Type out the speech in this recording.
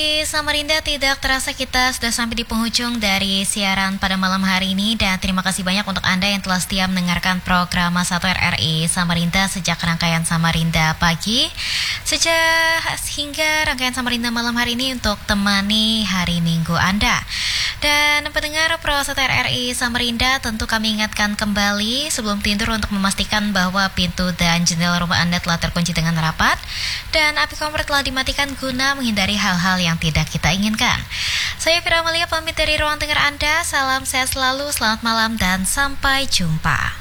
Di Samarinda tidak terasa kita sudah sampai di penghujung dari siaran pada malam hari ini dan terima kasih banyak untuk Anda yang telah setia mendengarkan program 1 RRI Samarinda sejak rangkaian Samarinda pagi hingga rangkaian Samarinda malam hari ini untuk temani hari Minggu Anda. Dan pendengar Pro 1 RRI Samarinda, tentu kami ingatkan kembali sebelum tidur untuk memastikan bahwa pintu dan jendela rumah Anda telah terkunci dengan rapat dan api kompor telah dimatikan guna menghindari hal-hal yang tidak kita inginkan. Saya Fira Amalia pamit dari ruang dengar Anda. Salam sehat selalu, selamat malam dan sampai jumpa.